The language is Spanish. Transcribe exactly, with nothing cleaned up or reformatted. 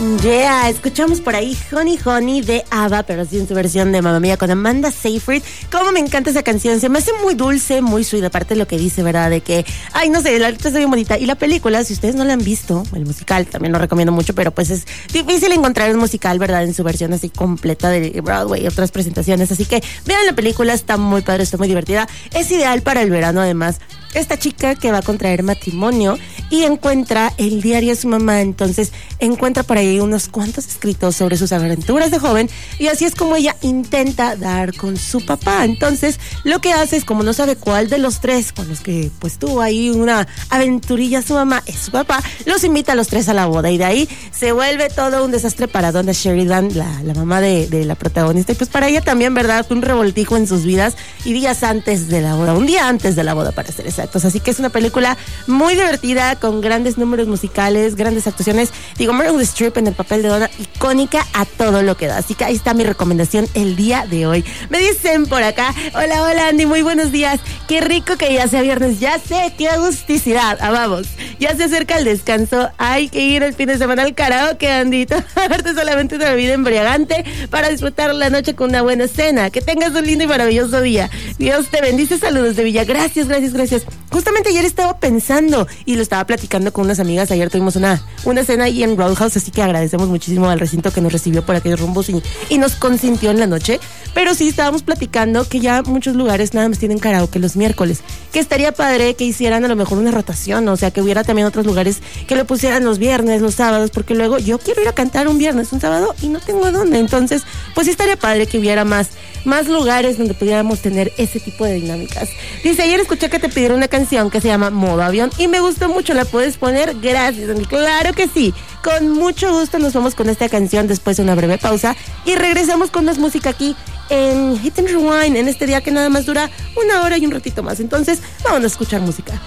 Yeah, escuchamos por ahí Honey Honey de ABBA, pero sí en su versión de Mamma Mía con Amanda Seyfried. Cómo me encanta esa canción, se me hace muy dulce, muy sweet, aparte de lo que dice, ¿verdad? De que, ay, no sé, la letra está bien bonita. Y la película, si ustedes no la han visto, el musical, también lo recomiendo mucho, pero pues es difícil encontrar un musical, ¿verdad? En su versión así completa de Broadway y otras presentaciones. Así que vean la película, está muy padre, está muy divertida. Es ideal para el verano, además. Esta chica que va a contraer matrimonio y encuentra el diario de su mamá, entonces encuentra por ahí unos cuantos escritos sobre sus aventuras de joven y así es como ella intenta dar con su papá. Entonces lo que hace es, como no sabe cuál de los tres con los que pues tuvo ahí una aventurilla su mamá es su papá, los invita a los tres a la boda y de ahí se vuelve todo un desastre para Donna Sheridan, la, la mamá de, de la protagonista, y pues para ella también, ¿verdad? Un revoltijo en sus vidas y días antes de la boda, un día antes de la boda para ser exacto. Así que es una película muy divertida, con grandes números musicales, grandes actuaciones. Digo, Meryl Streep en el papel de Donna, icónica a todo lo que da. Así que ahí está mi recomendación el día de hoy. Me dicen por acá, hola, hola Andy, muy buenos días. Qué rico que ya sea viernes, ya sé, qué agusticidad. Ah, vamos, ya se acerca el descanso. Hay que ir el fin de semana al karaoke, Andito. Darte solamente una bebida embriagante para disfrutar la noche con una buena cena. Que tengas un lindo y maravilloso día. Dios te bendice, saludos de Villa. Gracias, gracias, gracias. Justamente ayer estaba pensando y lo estaba platicando con unas amigas. Ayer tuvimos una, una cena ahí en Roadhouse, así que agradecemos muchísimo al recinto que nos recibió por aquellos rumbos y, y nos consintió en la noche. Pero sí estábamos platicando que ya muchos lugares nada más tienen karaoke los miércoles, que estaría padre que hicieran a lo mejor una rotación, o sea, que hubiera también otros lugares que lo pusieran los viernes, los sábados, porque luego yo quiero ir a cantar un viernes, un sábado y no tengo a dónde. Entonces, pues sí estaría padre que hubiera más, más lugares donde pudiéramos tener ese tipo de dinámicas. Dice, ayer escuché que te pidieron una canción que se llama Modo Avión y me gustó mucho, ¿la puedes poner? Gracias, Andy. Claro que sí, con mucho gusto nos vamos con esta canción después de una breve pausa y regresamos con más música aquí en Hit and Rewind, en este día que nada más dura una hora y un ratito más. Entonces, vamos a escuchar música.